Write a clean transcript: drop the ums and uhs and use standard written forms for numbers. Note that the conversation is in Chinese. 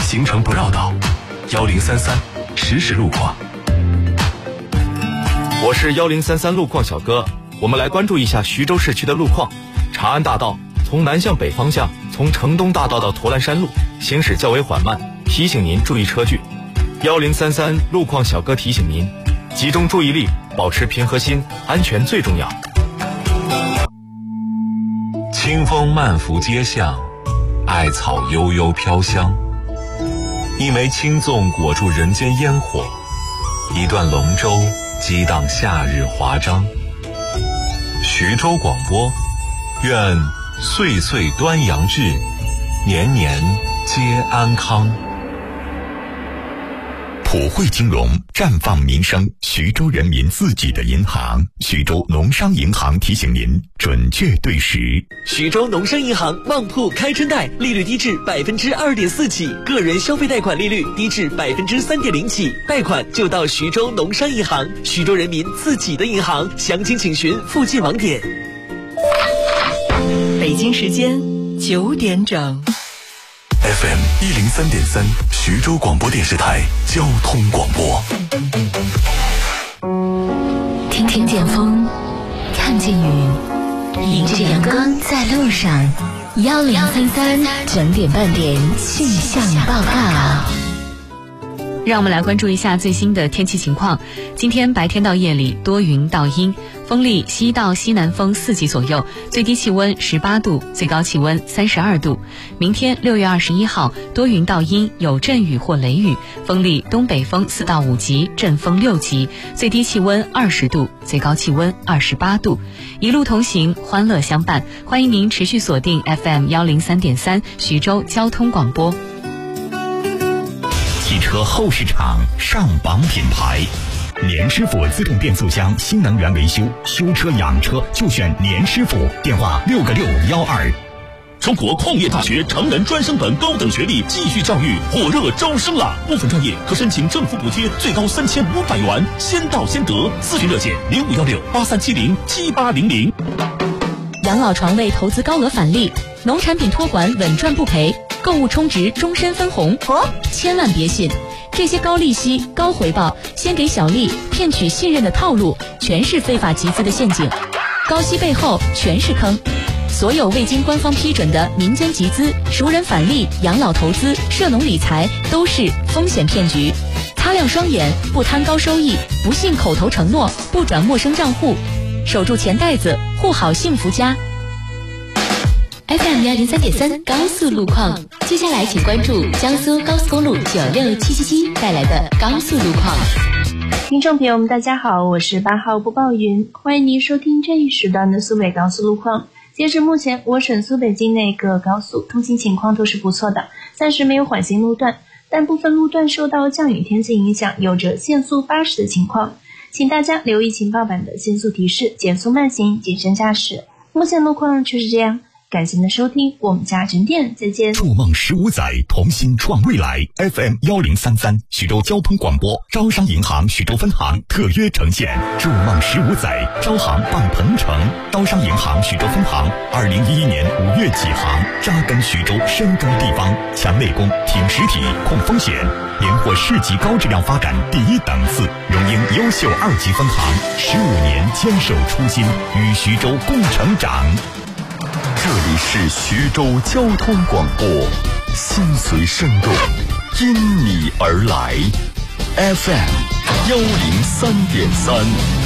行程不绕道，1033实时路况。 我是1033路况小哥，我们来关注一下徐州市区的路况。长安大道从南向北方向，从城东大道到驼栏山路行驶较为缓慢，提醒您注意车距。1033路况小哥提醒您，集中注意力，保持平和心，安全最重要。 清风漫拂街巷，艾草悠悠飘香，一枚青粽裹住人间烟火，一段龙舟激荡夏日华章。徐州广播，愿岁岁端阳至，年年皆安康。 普惠金融，绽放民生，徐州人民自己的银行。徐州农商银行提醒您，准确对时。 徐州农商银行旺铺开春贷，利率低至2.4%起，个人消费贷款利率低至3.0%起，贷款就到徐州农商银行，徐州人民自己的银行。详情请询附近网点。 北京时间9点整。 FM 103.3，徐州广播电视台交通广播。 听见风，看见雨，迎着阳光在路上。1033整点半点气象报告。 让我们来关注一下最新的天气情况。今天白天到夜里多云到阴，风力西到西南风4级左右，最低气温18度，最高气温32度。明天6月21号多云到阴，有阵雨或雷雨，风力东北风4到5级，阵风6级，最低气温20度，最高气温28度。一路同行，欢乐相伴，欢迎您持续锁定 FM 103.3徐州交通广播。 汽车后市场上榜品牌，年师傅自动变速箱新能源维修，修车养车就选年师傅，电话6个612。 中国矿业大学成人专升本高等学历继续教育火热招生了，部分专业可申请政府补贴，最高3500元，先到先得。咨询热线051683707800。 养老床位投资高额返利，农产品托管稳赚不赔，购物充值终身分红。千万别信，这些高利息、高回报、先给小利、骗取信任的套路，全是非法集资的陷阱。高息背后全是坑。所有未经官方批准的民间集资、熟人返利、养老投资、涉农理财都是风险骗局。擦亮双眼，不贪高收益，不信口头承诺，不转陌生账户，守住钱袋子，护好幸福家。 FM 103.3高速路况，接下来请关注江苏高速公路96777带来的高速路况。 听众朋友们大家好，我是8号播报云，欢迎您收听这一时段的苏北高速路况。截至目前，我省苏北境内各高速通行情况都是不错的，暂时没有缓行路段，但部分路段受到降雨天气影响，有着限速80的情况，请大家留意情报版的限速提示，减速慢行，谨慎驾驶。目前路况就是这样，感谢您的收听，我们下整点再见。 筑梦15载，同心创未来。FM 1033徐州交通广播，招商银行徐州分行特约呈现。筑梦15载，招行傍鹏城。招商银行徐州分行2011年5月起航，扎根徐州，深耕地方，强内功，挺实体，控风险，连获市级高质量发展第1档次，荣膺优秀2级分行，15年坚守初心，与徐州共成长。 这里是徐州交通广播，心随生动，因你而来。FM 103.3。